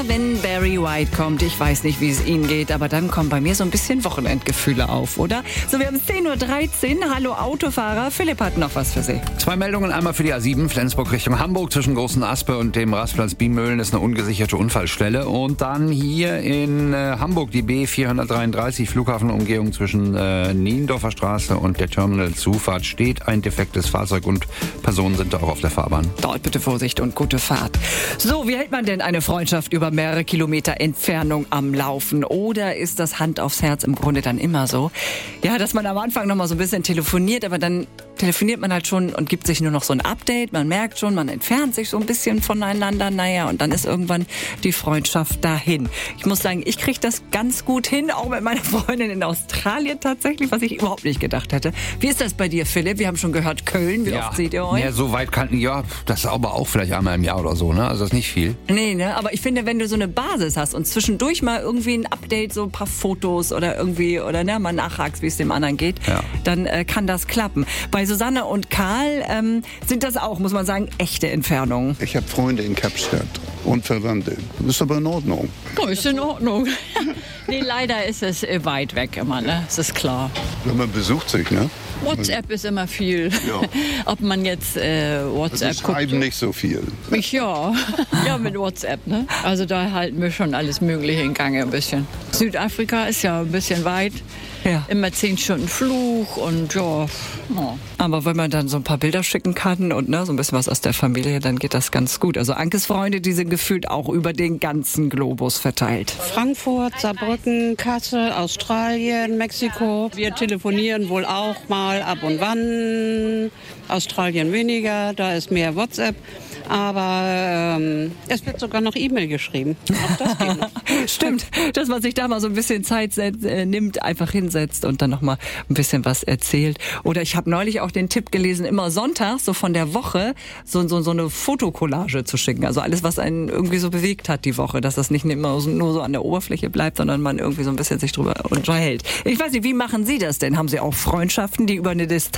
Wenn Barry White kommt, ich weiß nicht, wie es Ihnen geht, aber dann kommen bei mir so ein bisschen Wochenendgefühle auf, oder? So, wir haben 10.13 Uhr. Hallo Autofahrer, Philipp hat noch was für Sie. 2 Meldungen, einmal für die A7, Flensburg Richtung Hamburg. Zwischen Großen Aspe und dem Rastplatz Biemühlen ist eine ungesicherte Unfallstelle. Und dann hier in Hamburg die B433, Flughafenumgehung zwischen Niendorfer Straße und der Terminal-Zufahrt steht ein defektes Fahrzeug und Personen sind da auch auf der Fahrbahn. Dort bitte Vorsicht und gute Fahrt. So, wie hält man denn eine Freundschaft über mehrere Kilometer Entfernung am Laufen? Oder ist das Hand aufs Herz im Grunde dann immer so? Ja, dass man am Anfang noch mal so ein bisschen telefoniert, aber dann telefoniert man halt schon und gibt sich nur noch so ein Update. Man merkt schon, man entfernt sich so ein bisschen voneinander. Naja, und dann ist irgendwann die Freundschaft dahin. Ich muss sagen, ich kriege das ganz gut hin, auch mit meiner Freundin in Australien tatsächlich, was ich überhaupt nicht gedacht hätte. Wie ist das bei dir, Philipp? Wir haben schon gehört, Köln. Wie oft seht ihr euch? Ja, so weit das ist aber auch vielleicht einmal im Jahr oder so, ne? Also das ist nicht viel. Nee, ne? Aber ich finde, wenn du so eine Basis hast und zwischendurch mal irgendwie ein Update, so ein paar Fotos oder irgendwie, oder ne, mal nachhakst, wie es dem anderen geht, dann kann das klappen. Bei Susanne und Karl sind das auch, muss man sagen, echte Entfernungen. Ich habe Freunde in Kapstadt und Verwandte. Das ist aber in Ordnung. Oh, ist in Ordnung. Nee, leider ist es weit weg immer, ne? Das ist klar. Man besucht sich, ne? WhatsApp ist immer viel. Ja. Ob man jetzt WhatsApp Wir guckt. schreiben nicht so viel. Ja, mit WhatsApp, ne? Also da halten wir schon alles Mögliche in Gange ein bisschen. Südafrika ist ja ein bisschen weit. Ja. Immer 10 Stunden Flug und ja. Aber wenn man dann so ein paar Bilder schicken kann und ne, so ein bisschen was aus der Familie, dann geht das ganz gut. Also Ankes Freunde, die sind gefühlt auch über den ganzen Globus verteilt. Frankfurt, Saarbrücken, Kassel, Australien, Mexiko. Wir telefonieren wohl auch mal ab und wann. Australien weniger, da ist mehr WhatsApp. Aber es wird sogar noch E-Mail geschrieben. Auch das geht noch. Stimmt, dass man sich da mal so ein bisschen Zeit nimmt, einfach hinsetzt und dann noch mal ein bisschen was erzählt. Oder ich habe neulich auch den Tipp gelesen, immer sonntags, so von der Woche, so eine Fotokollage zu schicken. Also alles, was einen irgendwie so bewegt hat die Woche, dass das nicht immer nur so an der Oberfläche bleibt, sondern man irgendwie so ein bisschen sich drüber unterhält. Ich weiß nicht, wie machen Sie das denn? Haben Sie auch Freundschaften, die über eine Distanz